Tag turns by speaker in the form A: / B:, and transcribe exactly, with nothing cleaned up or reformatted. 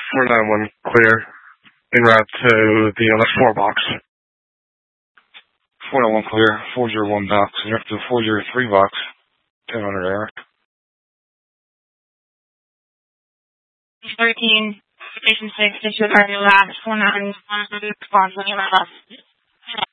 A: four nine one clear. En route to the L S four box.
B: four nine one clear. four zero one box. En route to the four zero three box. ten hundred Eric.
C: thirteen, station six, issue R U last, four nine one, response on your left.